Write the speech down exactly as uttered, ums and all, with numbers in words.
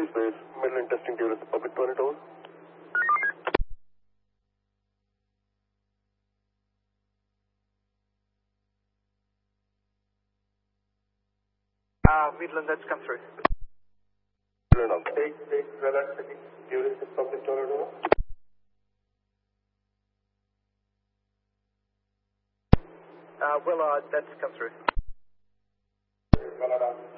Police Base, Midland testing to Republic twenty tower. Uh, Midland, that's come through. Midland, take, take, relax, Tourist Republic twenty tower. Uh, well, uh, that's come through. Well,